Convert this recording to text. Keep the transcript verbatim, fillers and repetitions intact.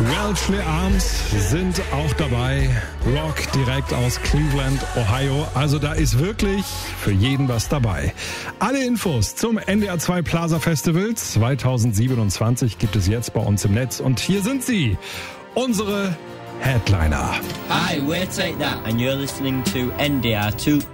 Welshly Arms sind auch dabei. Rock direkt aus Cleveland, Ohio. Also da ist wirklich für jeden was dabei. Alle Infos zum N D R zwei Plaza Festival zwanzig siebenundzwanzig gibt es jetzt bei uns im Netz. Und hier sind sie, unsere Headliner. Hi, we're Take That and you're listening to N D R two